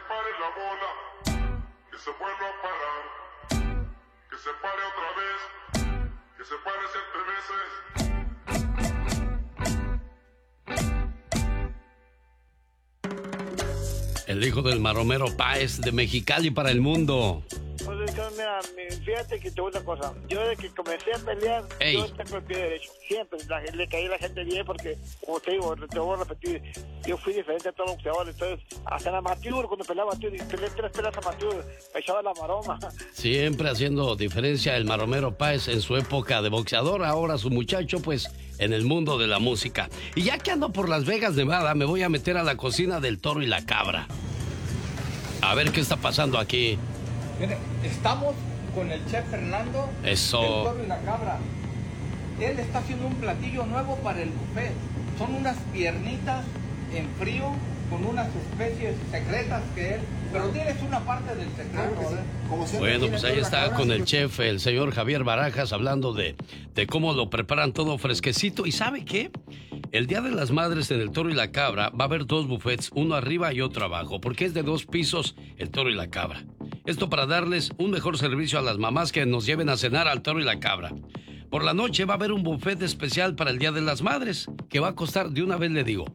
pare la bola, que se vuelva a parar, que se pare otra vez, que se pare 7 veces. El hijo del maromero Páez de Mexicali para el mundo. Pues, mira, fíjate que te voy a una cosa. Yo desde que comencé a pelear, yo tengo el pie derecho. Siempre le caí a la gente bien porque, como te digo, te voy a repetir, yo fui diferente a todos los boxeadores. Entonces, hasta en amateur, cuando peleaba amateur, peleé 3 peleas amateur, me echaba la maroma. Siempre haciendo diferencia el maromero Páez en su época de boxeador. Ahora su muchacho, pues, en el mundo de la música. Y ya que ando por Las Vegas, Nevada, me voy a meter a la cocina del Toro y la Cabra. A ver qué está pasando aquí. Mire, estamos con el chef Fernando. Eso. El Toro y la Cabra. Él está haciendo un platillo nuevo para el buffet. Son unas piernitas en frío con unas especies secretas que él... Pero tienes una parte del secreto, Bueno, pues ahí está con el chef, el señor Javier Barajas, hablando de cómo lo preparan todo fresquecito. ¿Y sabe qué? El Día de las Madres en el Toro y la Cabra va a haber 2 buffets, uno arriba y otro abajo, porque es de 2 pisos el Toro y la Cabra. Esto para darles un mejor servicio a las mamás que nos lleven a cenar al Toro y la Cabra. Por la noche va a haber un buffet especial para el Día de las Madres, que va a costar, de una vez le digo,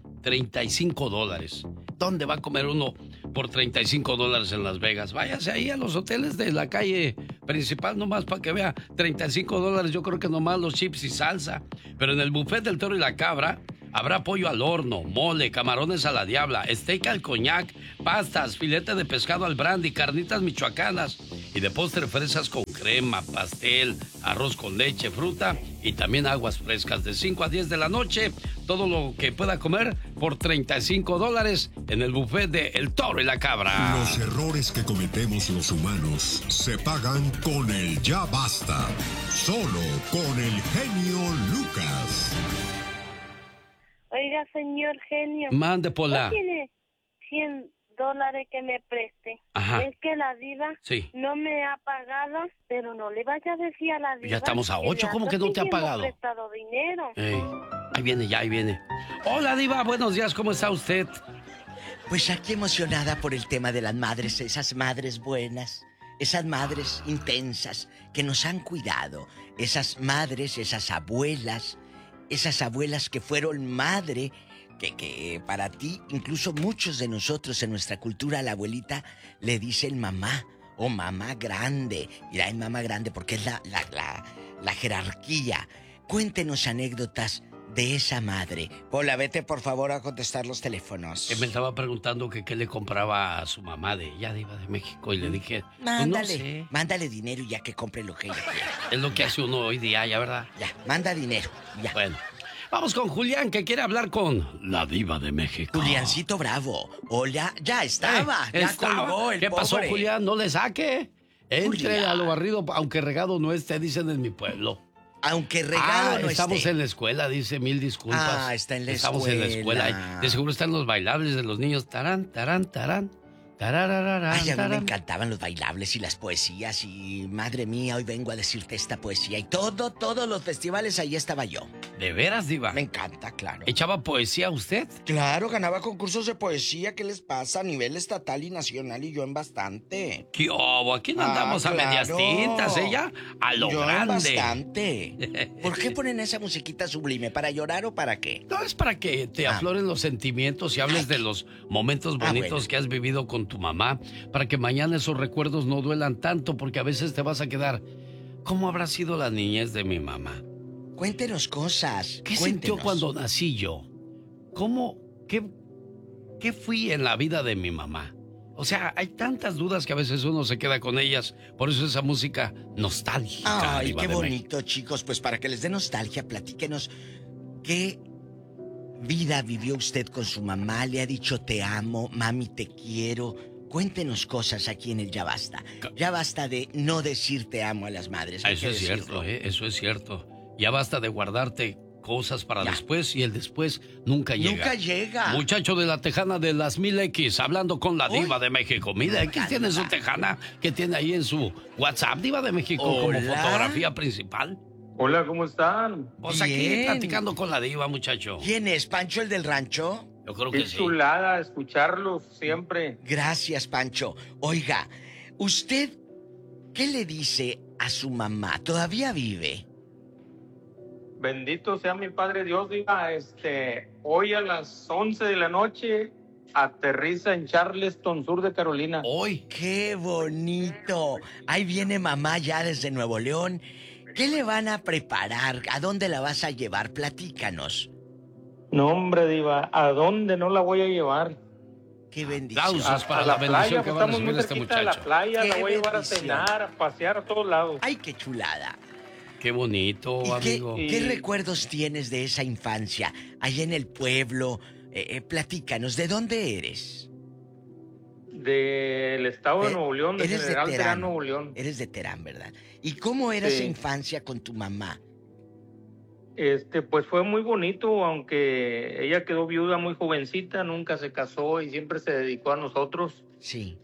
$35. ¿Dónde va a comer uno por $35 en Las Vegas? Váyase ahí a los hoteles de la calle principal nomás para que vea. $35, yo creo que nomás los chips y salsa. Pero en el buffet del Toro y la Cabra habrá pollo al horno, mole, camarones a la diabla, steak al coñac, pastas, filete de pescado al brandy, carnitas michoacanas y de postre fresas con crema, pastel, arroz con leche, fruta y también aguas frescas de 5 a 10 de la noche. Todo lo que pueda comer por $35 en el buffet de El Toro y la Cabra. Los errores que cometemos los humanos se pagan con el ya basta. Solo con el genio Lucas. Oiga, señor genio. Mande, Pola. ¿No tiene $100 que me preste? Ajá. Es que la diva no me ha pagado, pero no le vaya a decir a la diva. Ya estamos a 8, ¿cómo que no te ha pagado? Prestado dinero. Ahí viene, ya, ahí viene. Hola, diva, buenos días, ¿cómo está usted? Pues aquí emocionada por el tema de las madres, esas madres buenas, esas madres intensas que nos han cuidado, esas madres, esas abuelas que fueron madre, que para ti, incluso muchos de nosotros en nuestra cultura, a la abuelita le dicen mamá o mamá grande. Mira, es mamá grande porque es la jerarquía. Cuéntenos anécdotas de esa madre. Pola, vete por favor a contestar los teléfonos. Me estaba preguntando que qué le compraba a su mamá de ella, diva de México, y le dije, mándale, pues no sé. Mándale dinero y ya que compre lo que ella quiera. Es lo que hace uno hoy día, ya, ¿verdad? Ya, manda dinero, ya. Bueno, vamos con Julián, que quiere hablar con la diva de México. Juliancito Bravo. Hola, ya estaba, ya colgó el ¿Qué pasó, pobre. Julián? ¿No le saque? Entre Julián. a lo barrido, aunque regado no esté, dicen en mi pueblo. Aunque regado no estamos esté. en la escuela, dice, mil disculpas. Está en la estamos escuela. En la escuela. De seguro están los bailables de los niños. Tarán, tarán, tarán. Ay, a mí me encantaban los bailables y las poesías y madre mía, hoy vengo a decirte esta poesía y todos los festivales ahí estaba yo. ¿De veras, diva? Me encanta, claro. ¿Echaba poesía usted? Claro, ganaba concursos de poesía, ¿qué les pasa? A nivel estatal y nacional y yo en bastante. ¿Qué hubo? Aquí no andamos a medias tintas, ella a lo yo grande. En bastante. ¿Por qué ponen esa musiquita sublime? ¿Para llorar o para qué? No, es para que te afloren los sentimientos y hables de los momentos bonitos que has vivido con tu mamá, para que mañana esos recuerdos no duelan tanto, porque a veces te vas a quedar, ¿cómo habrá sido la niñez de mi mamá? Cuéntenos cosas. ¿Qué sintió cuando nací yo? ¿Cómo? ¿Qué fui en la vida de mi mamá? O sea, hay tantas dudas que a veces uno se queda con ellas. Por eso esa música nostálgica. Ay, qué bonito, chicos. Pues para que les dé nostalgia, platíquenos qué vida vivió usted con su mamá. Le ha dicho te amo, mami te quiero. Cuéntenos cosas aquí en el Ya Basta. Ya basta de no decir te amo a las madres. Eso es cierto, eso es cierto. Ya basta de guardarte cosas para después, y el después nunca llega. Nunca llega. Muchacho de la tejana de las 1000X, hablando con la diva de México. 1000X tiene su tejana que tiene ahí en su WhatsApp, diva de México, como fotografía principal. Hola, ¿cómo están? Pues aquí platicando con la diva, muchacho. ¿Quién es? ¿Pancho el del rancho? Yo creo que sí. Qué chulada escucharlos siempre. Gracias, Pancho. Oiga, ¿usted qué le dice a su mamá? ¿Todavía vive? Bendito sea mi Padre Dios, Diva. Hoy a las 11 de la noche aterriza en Charleston, sur de Carolina. ¡Hoy! ¡Qué bonito! Ahí viene mamá ya desde Nuevo León. ¿Qué le van a preparar? ¿A dónde la vas a llevar? Platícanos. No, hombre, Diva, ¿a dónde no la voy a llevar? ¡Qué bendición! Aplausos para la bendición que va a recibir este muchacho. De la playa, la voy a llevar a cenar, a pasear a todos lados. ¡Ay, qué chulada! Qué bonito, amigo. ¿Qué recuerdos tienes de esa infancia? Allá en el pueblo, platícanos, ¿de dónde eres? Del estado de Nuevo León, de General Terán, Nuevo León. Eres de Terán, ¿verdad? ¿Y cómo era esa infancia con tu mamá? Pues fue muy bonito, aunque ella quedó viuda muy jovencita, nunca se casó y siempre se dedicó a nosotros. Sí.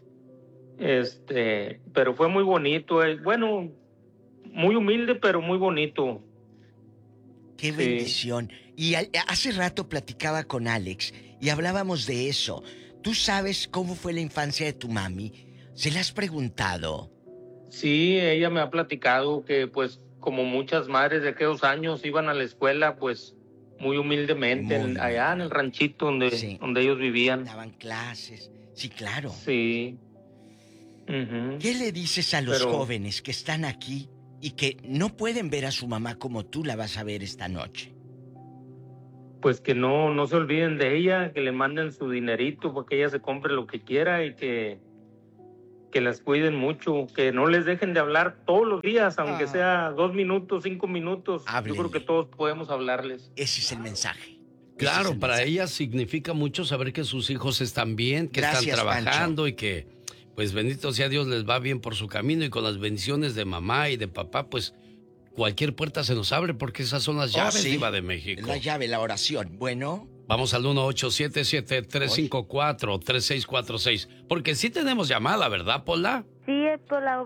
Pero fue muy bonito, bueno, muy humilde, pero muy bonito. ¡Qué bendición! Y hace rato platicaba con Alex y hablábamos de eso. ¿Tú sabes cómo fue la infancia de tu mami? ¿Se la has preguntado? Sí, ella me ha platicado que, pues, como muchas madres de aquellos años iban a la escuela, pues, muy humildemente, allá en el ranchito donde ellos vivían. Daban clases. Sí, claro. Sí. Uh-huh. ¿Qué le dices a los jóvenes que están aquí y que no pueden ver a su mamá como tú la vas a ver esta noche? Pues que no se olviden de ella, que le manden su dinerito para que ella se compre lo que quiera y que las cuiden mucho, que no les dejen de hablar todos los días, aunque sea 2 minutos, 5 minutos. Háblenle. Yo creo que todos podemos hablarles. Ese es el mensaje. Claro, para ella significa mucho saber que sus hijos están bien, que están trabajando, Pancho. Y que, pues bendito sea Dios, les va bien por su camino y con las bendiciones de mamá y de papá, pues cualquier puerta se nos abre porque esas son las llaves, Diva de México. La llave, la oración. Bueno. Vamos al 1-877-354-3646. Porque sí tenemos llamada, ¿verdad, Pola? Sí, es por la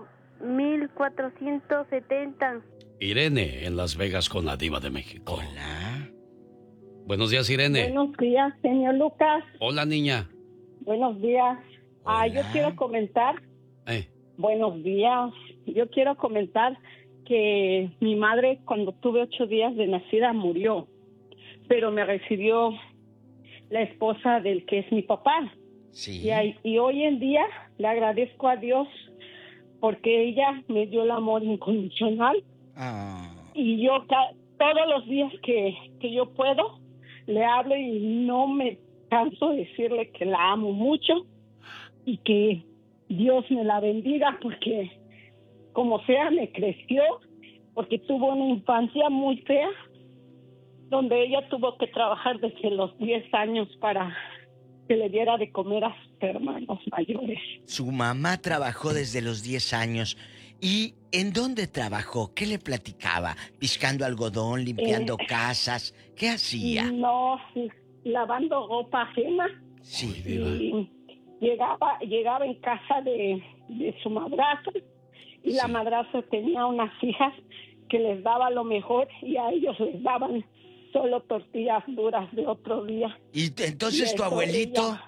1470. Irene, en Las Vegas con la Diva de México. Hola. Buenos días, Irene. Buenos días, señor Lucas. Hola, niña. Buenos días. Yo quiero comentar. Buenos días. Yo quiero comentar que mi madre, cuando tuve 8 días de nacida, murió. Pero me recibió la esposa del que es mi papá. Sí. Y hoy en día le agradezco a Dios porque ella me dio el amor incondicional. Y yo todos los días que yo puedo, le hablo y no me canso de decirle que la amo mucho y que Dios me la bendiga porque como sea me creció, porque tuvo una infancia muy fea, donde ella tuvo que trabajar desde los 10 años para que le diera de comer a sus hermanos mayores. Su mamá trabajó desde los 10 años. ¿Y en dónde trabajó? ¿Qué le platicaba? ¿Piscando algodón, limpiando casas? ¿Qué hacía? No, lavando ropa ajena. Sí. Y llegaba en casa de su madrastra y la madrastra tenía unas hijas que les daba lo mejor y a ellos les daban solo tortillas duras de otro día. Y entonces tu abuelito,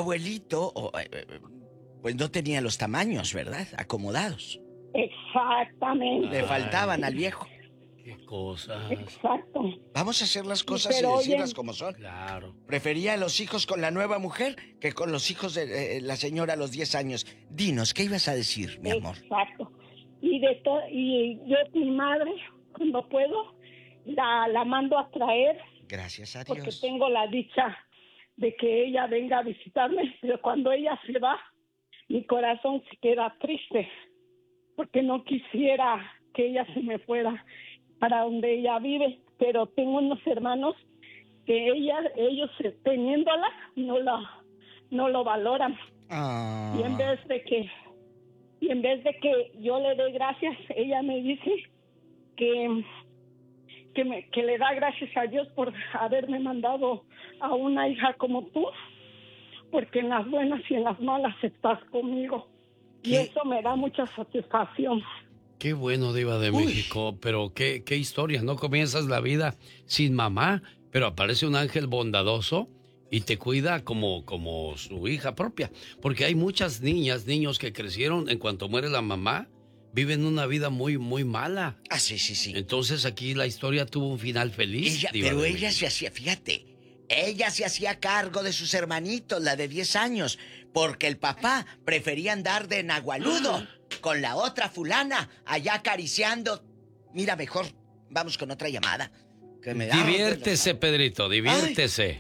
pues no tenía los tamaños, ¿verdad? Acomodados. Exactamente. Le faltaban al viejo. Qué cosas. Exacto. Vamos a hacer las cosas y decirlas como son. Claro. Prefería a los hijos con la nueva mujer que con los hijos de la señora a los 10 años. Dinos, ¿qué ibas a decir, mi amor? Exacto. Y yo, mi madre, cuando puedo, la mando a traer. Gracias a Dios. Porque tengo la dicha de que ella venga a visitarme, pero cuando ella se va, mi corazón se queda triste, porque no quisiera que ella se me fuera para donde ella vive, pero tengo unos hermanos que ellos teniéndola no lo valoran. Y en vez de que yo le dé gracias, ella me dice que le da gracias a Dios por haberme mandado a una hija como tú, porque en las buenas y en las malas estás conmigo. ¿Qué? Y eso me da mucha satisfacción. Qué bueno, Diva de México, pero qué historia, ¿no? Comienzas la vida sin mamá, pero aparece un ángel bondadoso Y te cuida como su hija propia. Porque hay muchas niños que crecieron en cuanto muere la mamá, viven una vida muy, muy mala. Ah, sí. Entonces aquí la historia tuvo un final feliz. Pero ella se hacía, fíjate, ella se hacía cargo de sus hermanitos, la de 10 años, porque el papá prefería andar de nagualudo con la otra fulana allá acariciando. Mira, mejor vamos con otra llamada. Diviértese, Pedrito, diviértese.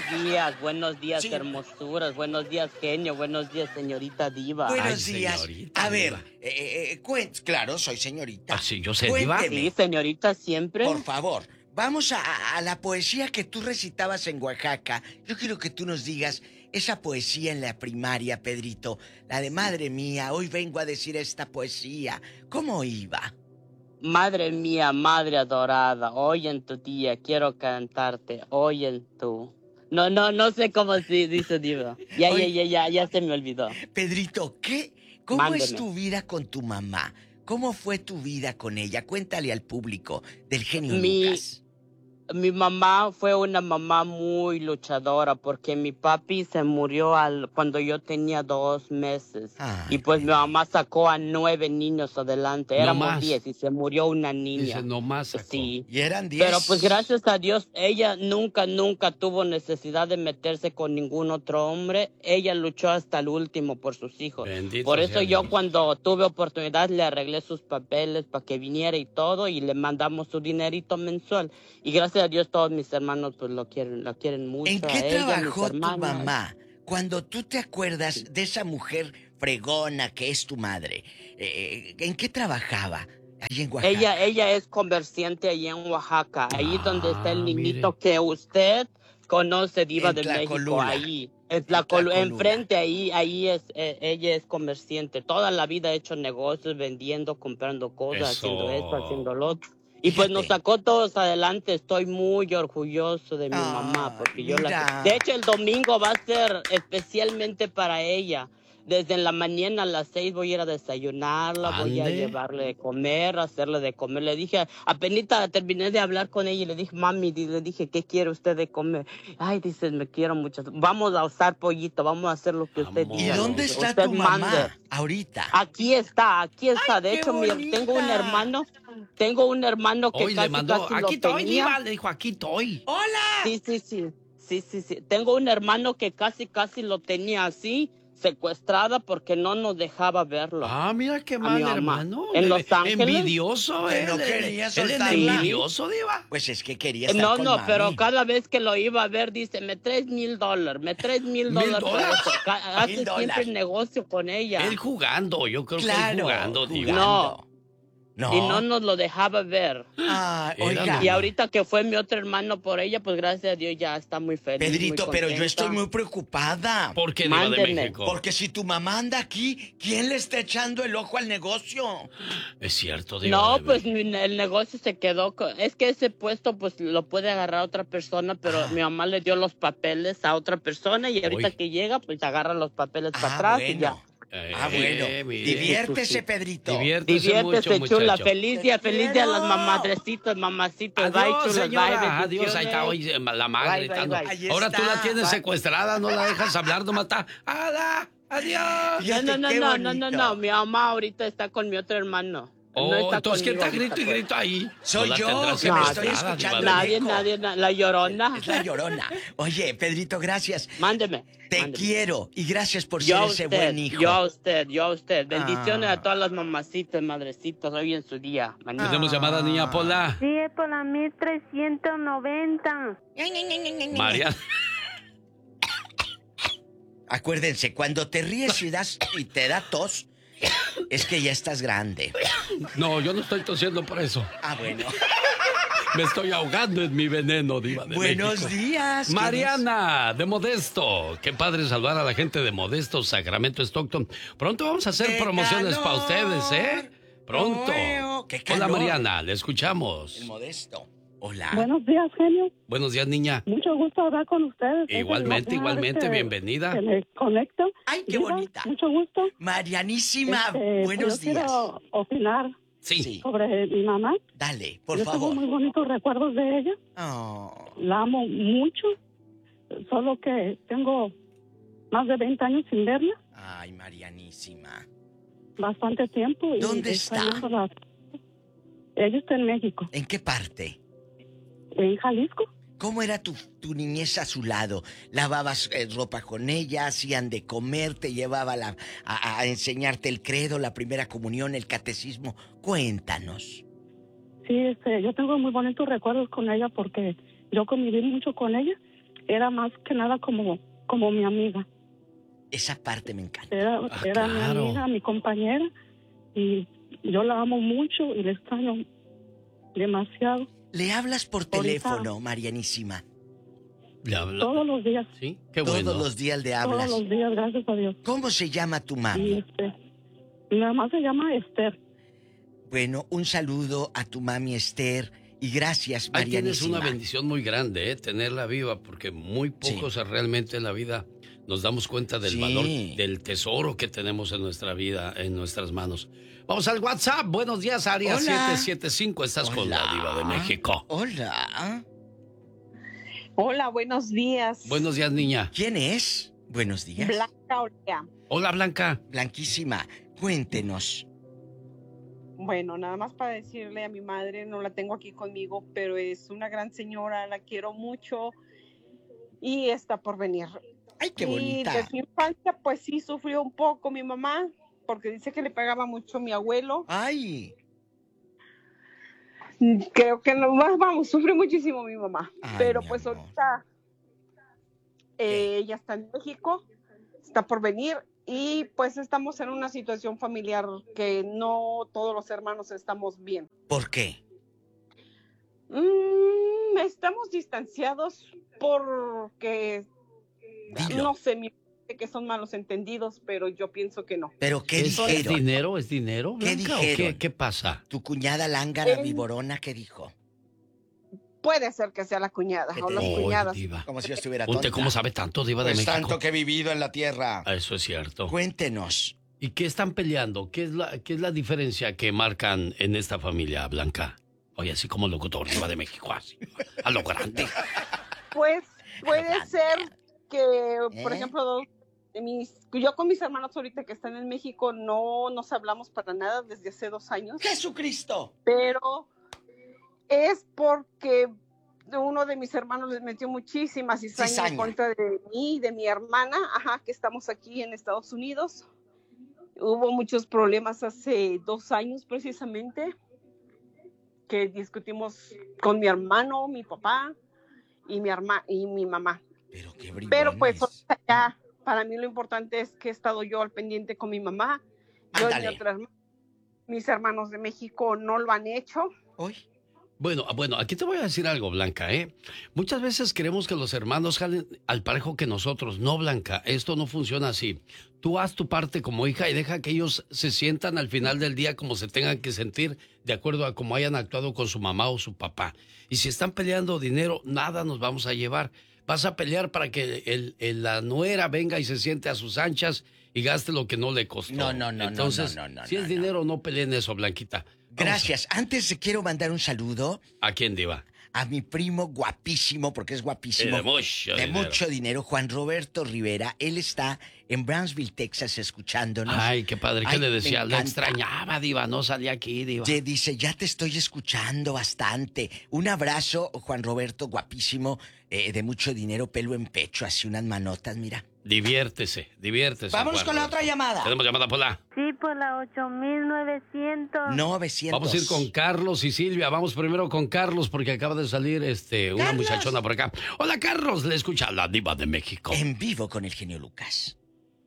Buenos días, sí. Hermosuras, buenos días, genio, buenos días, señorita diva. Buenos días. Señorita, a ver, claro, soy señorita. Ah, sí, yo sé, diva. Sí, señorita, siempre. Por favor, vamos a la poesía que tú recitabas en Oaxaca. Yo quiero que tú nos digas esa poesía en la primaria, Pedrito. La de madre mía, hoy vengo a decir esta poesía. ¿Cómo iba? Madre mía, madre adorada, hoy en tu día quiero cantarte, hoy en tu... No sé cómo se dice, diva. Ya se me olvidó. Pedrito, ¿cómo es tu vida con tu mamá? ¿Cómo fue tu vida con ella? Cuéntale al público del genio Lucas. Mi mamá fue una mamá muy luchadora porque mi papi se murió cuando yo tenía 2 meses. Y pues mi mamá sacó a 9 niños adelante. Éramos 10 y se murió una niña. Dice, no más sacó. Sí. Y eran 10. Pero pues gracias a Dios, ella nunca tuvo necesidad de meterse con ningún otro hombre. Ella luchó hasta el último por sus hijos. Bendito por eso yo Dios. Cuando tuve oportunidad le arreglé sus papeles para que viniera y todo y le mandamos su dinerito mensual. Y gracias a Dios todos mis hermanos pues la quieren mucho. ¿En qué trabajó tu mamá? Cuando tú te acuerdas de esa mujer fregona que es tu madre, ¿en qué trabajaba allí en Oaxaca? Ella es comerciante allí en Oaxaca, ahí donde está el niñito que usted conoce, diva de México, ahí. Es enfrente, ahí es, ella es comerciante. Toda la vida ha hecho negocios, vendiendo, comprando cosas, haciendo esto, haciendo lo otro. Y pues nos sacó todos adelante. Estoy muy orgulloso de mi mamá porque de hecho el domingo va a ser especialmente para ella. Desde la mañana a las 6 voy a ir a desayunarla, voy a llevarle de comer, hacerle de comer. Le dije, apenas terminé de hablar con ella y le dije, mami, le dije, ¿qué quiere usted de comer? Ay, dices, me quiero mucho. Vamos a usar pollito, vamos a hacer lo que usted diga. ¿Y dónde está tu mamá ahorita? Aquí está. Ay, de hecho, tengo un hermano que casi mandó, lo aquí estoy, tenía. diva, le dijo, aquí estoy. ¡Hola! Sí. Tengo un hermano que casi lo tenía así, secuestrada porque no nos dejaba verlo. Ah, mira qué mal hermano. En Los Ángeles. Envidioso, él. No quería soltarla. ¿Él es envidioso, diva? Pues es que quería estar con mami. Pero cada vez que lo iba a ver, dice, me traes $1,000, me traes $1,000. Hace siempre negocio con ella. Él jugando, yo creo que él jugando, diva. No. Y no nos lo dejaba ver. Oiga. Y ahorita que fue mi otro hermano por ella, pues gracias a Dios ya está muy feliz. Pedrito, muy pero yo estoy muy preocupada. ¿Por qué, diva de México? Porque si tu mamá anda aquí, ¿quién le está echando el ojo al negocio? Es cierto, diva. No, pues el negocio se quedó. Es que ese puesto pues lo puede agarrar otra persona, pero mi mamá le dio los papeles a otra persona y ahorita que llega, pues agarra los papeles para atrás y ya. Bueno, diviértese, Pedrito. Diviértese mucho, chula. muchacho. Feliz día a las mamadrecitos, mamacitos. Adiós, bye, señora. Adiós, ahí está hoy la madre gritando. Bye. Ahora tú la tienes secuestrada, no la dejas hablar, nomás está. ¡Hala! ¡Adiós! No. Mi mamá ahorita está con mi otro hermano. Entonces, ¿quién está grito y grito ahí? Soy yo, que me estoy escuchando. Nadie, la Llorona. Es la Llorona. Oye, Pedrito, gracias. Mándeme. Te quiero y gracias por ser ese buen hijo. Yo a usted. Bendiciones a todas las mamacitas, madrecitas, hoy en su día. Tenemos llamada, niña Pola. Sí, por la 1390. María. Acuérdense, cuando te ríes y te da tos, es que ya estás grande. No, yo no estoy tosiendo por eso. Bueno. Me estoy ahogando en mi veneno, diva de Buenos México. días. Mariana, de Modesto. Qué padre saludar a la gente de Modesto, Sacramento, Stockton. Pronto vamos a hacer promociones para ustedes, ¿eh? Pronto. Hola, Mariana, le escuchamos. El Modesto. Hola. Buenos días, genio. Buenos días, niña. Mucho gusto hablar con ustedes. Igualmente, bienvenida. Que me conecto. Ay, qué bonita. Mucho gusto. Marianísima, buenos días. Quiero opinar sobre mi mamá. Dale, por favor. Yo tengo muy bonitos recuerdos de ella. La amo mucho. solo que tengo más de 20 años sin verla. Ay, Marianísima. Bastante tiempo. ¿Dónde está? Ella está en México. ¿En qué parte? En Jalisco. ¿Cómo era tu niñez a su lado? ¿Lavabas ropa con ella? ¿Hacían de comer? ¿Te llevaba a enseñarte el credo, la primera comunión, el catecismo? Cuéntanos. Sí, yo tengo muy bonitos recuerdos con ella porque yo conviví mucho con ella. Era más que nada como mi amiga. Esa parte me encanta. Era claro. mi amiga, mi compañera, y yo la amo mucho y la extraño demasiado. ¿Le hablas por teléfono, Marianísima? ¿Le hablo? Todos los días. Sí, qué bueno. Todos los días le hablas. Todos los días, gracias a Dios. ¿Cómo se llama tu mami? Mi mamá se llama Esther. Bueno, un saludo a tu mami Esther y gracias, Ahí Marianísima. tienes una bendición muy grande, tenerla viva, porque muy pocos realmente en la vida nos damos cuenta del valor, del tesoro que tenemos en nuestra vida, en nuestras manos. Vamos al WhatsApp. Buenos días, Área 775. Estás con la Diva de México. Hola. Hola, buenos días. Buenos días, niña. ¿Quién es? Buenos días. Blanca Olea. Hola, Blanca. Blanquísima, cuéntenos. Bueno, nada más para decirle a mi madre, no la tengo aquí conmigo, pero es una gran señora, la quiero mucho y está por venir. ¡Ay, qué bonita! Y de su infancia, pues sí, sufrió un poco mi mamá, porque dice que le pegaba mucho mi abuelo. ¡Ay! Creo que no, vamos, sufre muchísimo mi mamá. Ay, pero pues amor. Ahorita ella está en México, está por venir y pues estamos en una situación familiar que no todos los hermanos estamos bien. ¿Por qué? Estamos distanciados porque Dilo. No sé, que son malos entendidos, pero yo pienso que no. ¿Pero qué dijeron? ¿Es dinero? ¿Es dinero, Blanca? ¿Qué dijeron? ¿Qué pasa? ¿Tu cuñada lángara, viborona, qué dijo? Puede ser que sea la cuñada o las cuñadas. Diva. Como si yo estuviera tonta. ¿Usted cómo sabe tanto, Diva de México? Tanto que he vivido en la tierra. Eso es cierto. Cuéntenos. ¿Y qué están peleando? ¿Qué es la diferencia que marcan en esta familia, Blanca? Oye, así como locutor, Diva de México, así, a lo grande. Pues puede ser que, por ejemplo, yo con mis hermanos ahorita que están en México no nos hablamos para nada desde hace 2 años. ¡Jesucristo! Pero es porque uno de mis hermanos les metió muchísima cizaña en contra de mí y de mi hermana, que estamos aquí en Estados Unidos. Hubo muchos problemas hace 2 años precisamente, que discutimos con mi hermano, mi papá y mi mamá. Pero pues ya, para mí lo importante es que he estado yo al pendiente con mi mamá. Yo y mis hermanos de México no lo han hecho. Bueno, aquí te voy a decir algo, Blanca, Muchas veces queremos que los hermanos jalen al parejo que nosotros. No, Blanca, esto no funciona así. Tú haz tu parte como hija y deja que ellos se sientan al final del día como se tengan que sentir, de acuerdo a cómo hayan actuado con su mamá o su papá. Y si están peleando dinero, nada nos vamos a llevar. Vas a pelear para que la nuera venga y se siente a sus anchas y gaste lo que no le costó. No. Entonces, si es dinero, no peleen eso, Blanquita. Gracias. Antes quiero mandar un saludo. ¿A quién, Diva? A mi primo guapísimo, porque es guapísimo. De mucho dinero, Juan Roberto Rivera. Él está en Brownsville, Texas, escuchándonos. Ay, qué padre. ¿Qué le decía? La extrañaba, Diva. No salía aquí, Diva. Dice, ya te estoy escuchando bastante. Un abrazo, Juan Roberto, guapísimo, de mucho dinero, pelo en pecho, así unas manotas, mira. Diviértese. Vamos con la otra llamada. Tenemos llamada por la... Sí, por la 8900. 900. Vamos a ir con Carlos y Silvia. Vamos primero con Carlos porque acaba de salir una muchachona por acá. Hola, Carlos. Le escucha la Diva de México. En vivo con el genio Lucas.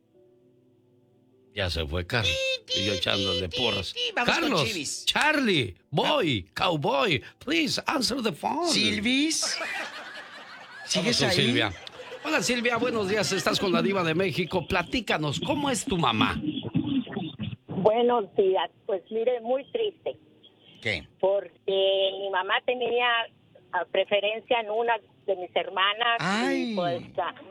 Ya se fue Carlos. Y yo echándole porras. Vamos Carlos, con Chivis. Charlie, Boy, Cowboy, please answer the phone. Silvis. ¿Sigues ahí? Silvia. Hola, Silvia, buenos días. Estás con la Diva de México. Platícanos, ¿cómo es tu mamá? Buenos días. Pues mire, muy triste. ¿Qué? Porque mi mamá tenía preferencia en una de mis hermanas. Ay. Y pues,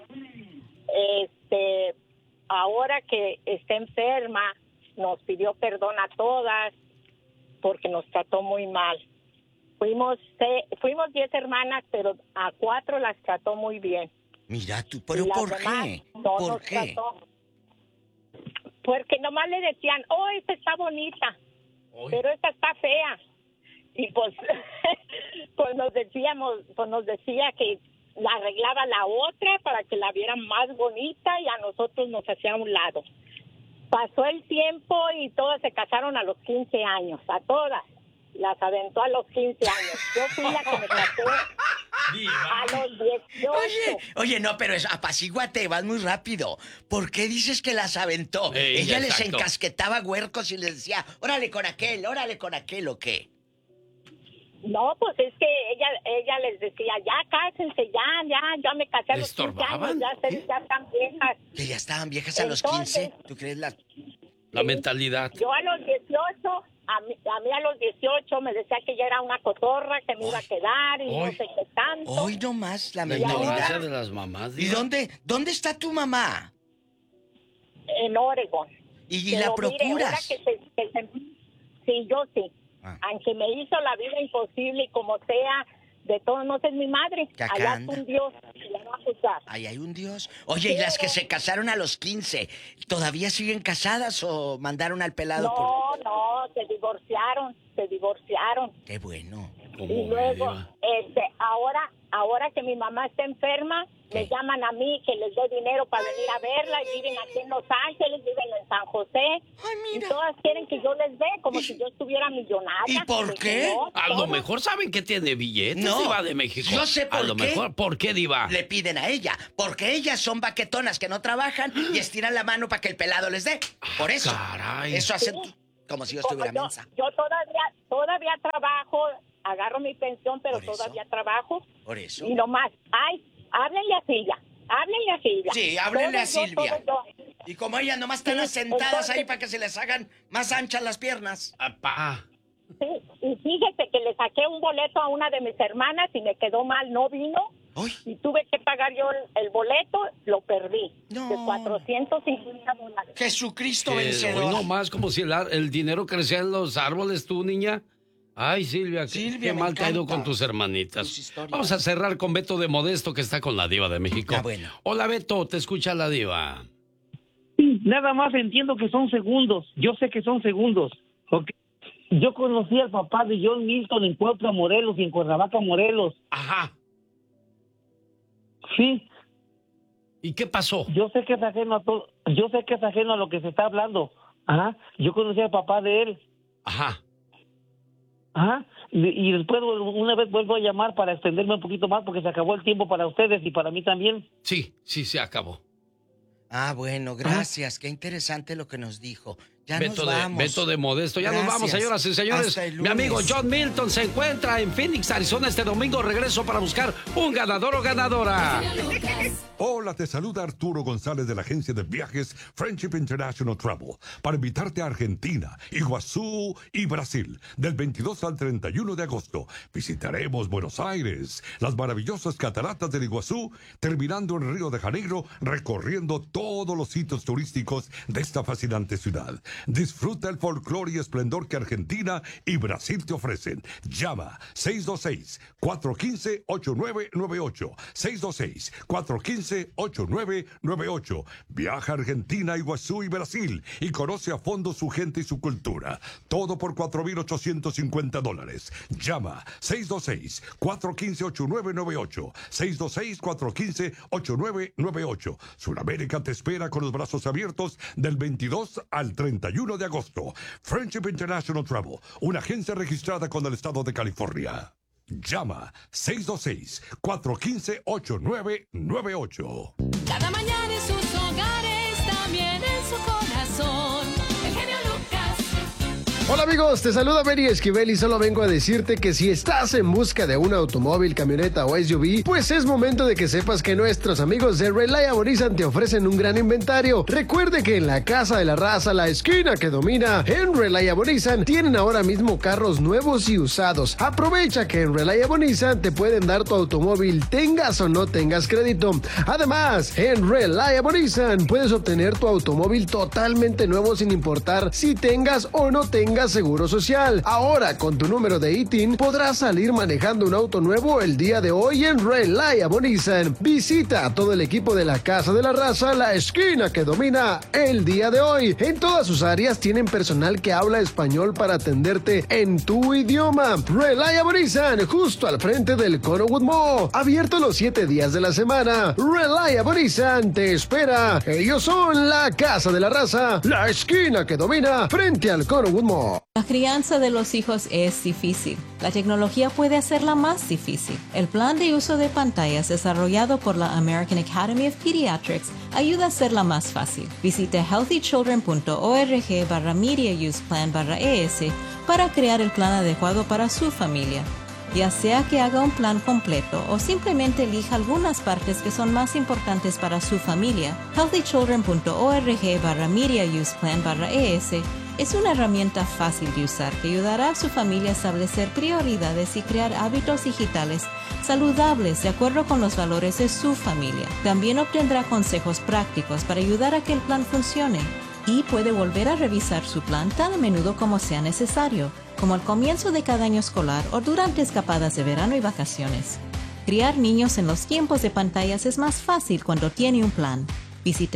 ahora que está enferma, nos pidió perdón a todas porque nos trató muy mal. Fuimos 10 hermanas, pero a 4 las trató muy bien. Mira tú, pero ¿por qué? ¿Por qué? Porque nomás le decían, esta está bonita, pero esta está fea. Y pues, pues nos decía que la arreglaba la otra para que la vieran más bonita y a nosotros nos hacía a un lado. Pasó el tiempo y todas se casaron a los 15 años, a todas. Las aventó a los 15 años. Yo fui la que me casé a los 18. Oye, no, pero apacíguate, vas muy rápido. ¿Por qué dices que las aventó? Ella les encasquetaba huercos y les decía, órale con aquel, ¿o qué? No, pues es que ella les decía, ya cásense, ya me casé a los 15 años, ya están viejas. ¿Que ya estaban viejas a los 15? ¿Tú crees la mentalidad? Yo a los 18... A mí a los 18 me decía que ya era una cotorra, que me iba a quedar y no sé qué tanto. Hoy nomás la mentalidad de las mamás. ¿Y dónde está tu mamá? En Oregon. ¿Y la procuras? Sí, yo sí. Aunque me hizo la vida imposible y como sea, de todos modos es mi madre. Allá es un Dios y la va a juzgar. Ahí hay un Dios. Oye, ¿y las que se casaron a los 15, todavía siguen casadas o mandaron al pelado? No, se divorciaron. Qué bueno. Y luego, ahora que mi mamá está enferma, me llaman a mí que les doy dinero para venir a verla. Y viven aquí en Los Ángeles, viven en San José. Ay, mira. Y todas quieren que yo les dé, como si yo estuviera millonaria. ¿Y por qué? A lo mejor saben que tiene billetes, Diva de México. Yo sé por qué. A lo mejor, ¿por qué, Diva? Le piden a ella, porque ellas son baquetonas que no trabajan y estiran la mano para que el pelado les dé. Por eso. Caray. Eso hacen como si yo estuviera mensa. Yo todavía trabajo, agarro mi pensión, pero todavía trabajo. Por eso. Y nomás, háblenle a Silvia. Sí, háblenle a Silvia. Y como ellas nomás están sentadas ahí para que se les hagan más anchas las piernas. ¡Apá! Sí, y fíjese que le saqué un boleto a una de mis hermanas y me quedó mal, no vino. ¡Ay! Y tuve que pagar yo el boleto, lo perdí. No. De $450. Jesucristo vencedor. Hoy no más, como si el dinero crecía en los árboles, tú, niña. Ay, Silvia, qué mal te ha ido con tus hermanitas. Vamos a cerrar con Beto de Modesto, que está con la Diva de México. Bueno. Hola, Beto, te escucha la Diva. Sí, nada más entiendo que son segundos. Yo sé que son segundos. Okay. Yo conocí al papá de John Milton en Cuautla, Morelos, y en Cuernavaca, Morelos. Ajá. Sí. ¿Y qué pasó? Yo sé que es ajeno a todo. Yo sé que es ajeno a lo que se está hablando. Ajá. Yo conocí al papá de él. Ajá. Ajá. Y después una vez vuelvo a llamar para extenderme un poquito más porque se acabó el tiempo para ustedes y para mí también. Sí, se acabó. Bueno, gracias. Qué interesante lo que nos dijo. Ya nos vamos. Beto de Modesto. Ya nos vamos, señoras y señores. Mi amigo John Milton se encuentra en Phoenix, Arizona este domingo. Regreso para buscar un ganador o ganadora. Hola, te saluda Arturo González de la agencia de viajes Friendship International Travel para invitarte a Argentina, Iguazú y Brasil del 22 al 31 de agosto. Visitaremos Buenos Aires, las maravillosas cataratas del Iguazú, terminando en Río de Janeiro, recorriendo todos los sitios turísticos de esta fascinante ciudad. Disfruta el folclore y esplendor que Argentina y Brasil te ofrecen. Llama 626-415-8998. 626-415-8998. Viaja a Argentina, Iguazú y Brasil y conoce a fondo su gente y su cultura. Todo por $4,850. Llama 626-415-8998. 626-415-8998. Sudamérica te espera con los brazos abiertos del 22 al 31 de agosto. Friendship International Travel, una agencia registrada con el estado de California. Llama 626-415-8998. Cada mañana en sus hogares, también en su corazón. El genio Lucas. Hola amigos, te saluda Mary Esquivel y solo vengo a decirte que si estás en busca de un automóvil, camioneta o SUV, pues es momento de que sepas que nuestros amigos de Reliable Nissan te ofrecen un gran inventario. Recuerde que en la Casa de la Raza, la esquina que domina, en Reliable Nissan tienen ahora mismo carros nuevos y usados. Aprovecha que en Reliable Nissan te pueden dar tu automóvil, tengas o no tengas crédito. Además, en Reliable Nissan puedes obtener tu automóvil totalmente nuevo sin importar si tengas o no tengas tengas seguro social. Ahora, con tu número de ITIN, podrás salir manejando un auto nuevo el día de hoy en Reliable Nissan. Visita a todo el equipo de la Casa de la Raza, la esquina que domina el día de hoy. En todas sus áreas tienen personal que habla español para atenderte en tu idioma. Reliable Nissan, justo al frente del Connowood Mall. Abierto los 7 días de la semana. Reliable Nissan te espera. Ellos son la Casa de la Raza, la esquina que domina frente al Connowood Mall. La crianza de los hijos es difícil. La tecnología puede hacerla más difícil. El plan de uso de pantallas desarrollado por la American Academy of Pediatrics ayuda a hacerla más fácil. Visite healthychildren.org/media-use-plan/ES para crear el plan adecuado para su familia. Ya sea que haga un plan completo o simplemente elija algunas partes que son más importantes para su familia, healthychildren.org/media-use-plan/ES es una herramienta fácil de usar que ayudará a su familia a establecer prioridades y crear hábitos digitales saludables de acuerdo con los valores de su familia. También obtendrá consejos prácticos para ayudar a que el plan funcione y puede volver a revisar su plan tan a menudo como sea necesario, como al comienzo de cada año escolar o durante escapadas de verano y vacaciones. Criar niños en los tiempos de pantallas es más fácil cuando tiene un plan. Visite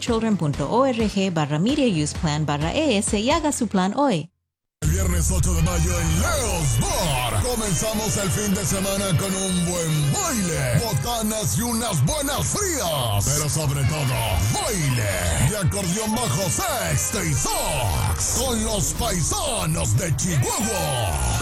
healthychildren.org/media-use-plan/ES y haga su plan hoy. El viernes 8 de mayo en Leo's Bar. Comenzamos el fin de semana con un buen baile, botanas y unas buenas frías. Pero sobre todo, baile de acordeón bajo sexta y sax con los paisanos de Chihuahua.